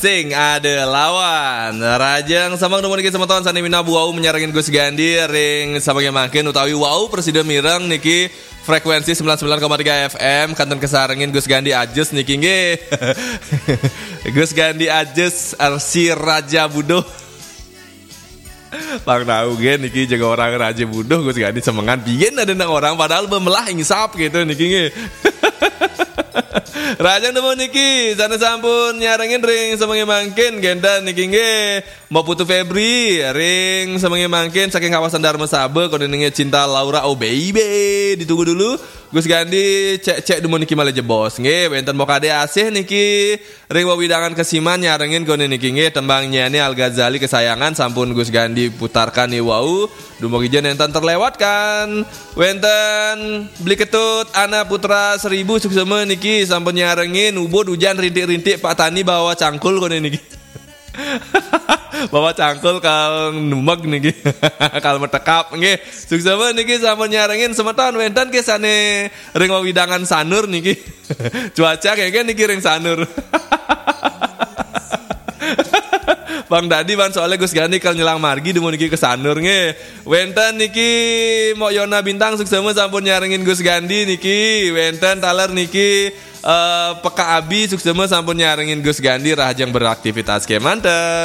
Sing ada lawan Rajang sama nomor niki sama tahun sani mina buau menyarangin Gus Gandi ring sama yang makin utawi wau presiden mireng niki frekuensi 99,3 FM kanton kesarangin Gus Gandi ajes niki nge Gus Gandi ajes arsi Raja Budo Bang tahu gen niki jaga orang Raja Budo Gus Gandi semangat bikin ada orang padahal bemelah insap gitu niki nge Rajang nemu niki sana sampun nyarangin ring semangi mangkin genda niki nge mau putu Febri ring semangi mangkin saking kawasan Dharma Sabe kode ninge cinta Laura oh baby ditunggu dulu Gus Gandi cek dulu niki malah jebos nge benten mau kade asih niki ring wawidangan kesiman nyarangin kode niki nge tembangnya ini Al Ghazali kesayangan sampun Gus Gandi putarkan nih wau dumo gijan enten terlewatkan wenten beli ketut anak putra 1000 suksema niki sampun nyarengin ubud hujan rintik-rintik Pak Tani bawa cangkul kone niki bawa cangkul kal numeg niki kal metekap nggih suksema niki sampun nyarengin semeton wenten kesane ring widangan sanur niki cuaca kayak niki ring sanur Bang Dadi ban soalnya Gus Gandi kalau nyelang margi demo niki kesanur nge wenten niki mau Yona Bintang suksema sampun nyarengin Gus Gandi niki wenten taler niki Peka Abi suksema sampun nyarengin Gus Gandi Rajang beraktivitas ke mantep